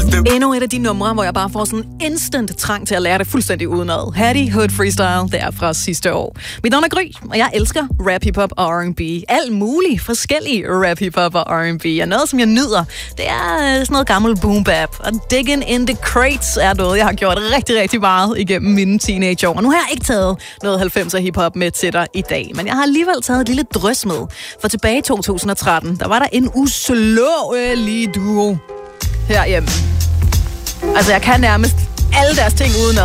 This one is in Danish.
Endnu et af de numre, hvor jeg bare får sådan instant trang til at lære det fuldstændig udenad. Hattie Hood Freestyle, det er fra sidste år. Mit navn er Gry, og jeg elsker rap, hip-hop og R&B. Alt muligt forskellige rap, hip-hop og R&B. Og noget, som jeg nyder, det er sådan noget gammel boom bap. Og digging in the crates er noget, jeg har gjort rigtig, rigtig meget igennem mine teenageår. Og nu har jeg ikke taget noget 90'er hip-hop med til dig i dag. Men jeg har alligevel taget et lille drøs med. For tilbage i 2013, der var der en uslåelig duo herhjemme. Altså, jeg kan nærmest alle deres ting uden